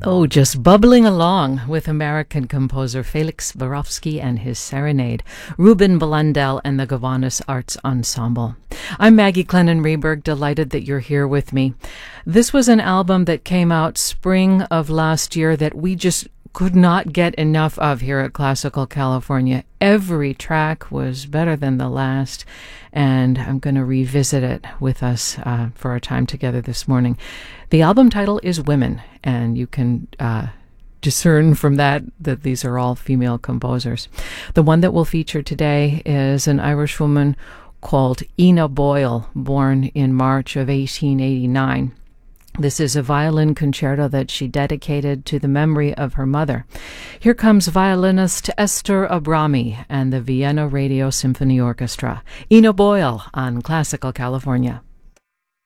Oh, just bubbling along with American composer Felix Swarovski and his Serenade, Ruben Blundell and the Gowanus Arts Ensemble. I'm Maggie Clennon-Reberg, delighted that you're here with me. This was an album that came out spring of last year that we just could not get enough of here at Classical California. Every track was better than the last, and I'm going to revisit it with us for our time together this morning. The album title is Women, and you can discern from that these are all female composers. The one that we'll feature today is an Irish woman called Ina Boyle, born in March of 1889. This is a violin concerto that she dedicated to the memory of her mother. Here comes violinist Esther Abrami and the Vienna Radio Symphony Orchestra. Ina Boyle on Classical California.